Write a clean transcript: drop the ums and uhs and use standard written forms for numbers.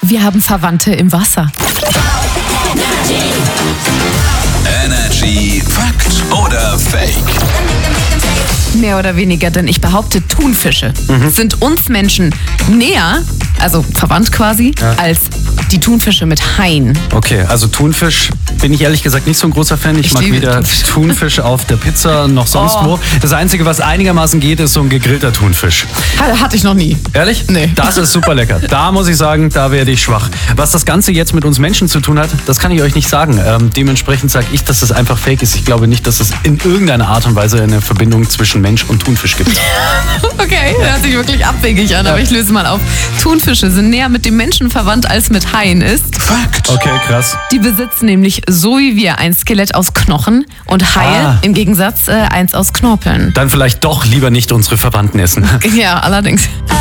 wir haben Verwandte im Wasser. Energy Fakt oder Fake? Mehr oder weniger, denn ich behaupte, Thunfische sind uns Menschen näher, also verwandt quasi, als die Thunfische mit Haien. Okay, also Thunfisch bin ich ehrlich gesagt nicht so ein großer Fan. Ich mag liebe weder Thunfisch auf der Pizza noch sonst wo. Das Einzige, was einigermaßen geht, ist so ein gegrillter Thunfisch. Hatte ich noch nie. Ehrlich? Nee. Das ist super lecker. Da muss ich sagen, da werde ich schwach. Was das Ganze jetzt mit uns Menschen zu tun hat, das kann ich euch nicht sagen. Dementsprechend sage ich, dass das einfach fake ist. Ich glaube nicht, dass es in irgendeiner Art und Weise eine Verbindung zwischen Mensch und Thunfisch gibt. Okay, hört sich wirklich abwegig an, aber ich löse mal auf. Thunfische sind näher mit dem Menschen verwandt, als mit Haien ist. Fakt. Okay, krass. Die besitzen nämlich so wie wir ein Skelett aus Knochen und Haie im Gegensatz eins aus Knorpeln. Dann vielleicht doch lieber nicht unsere Verwandten essen. Ja, allerdings.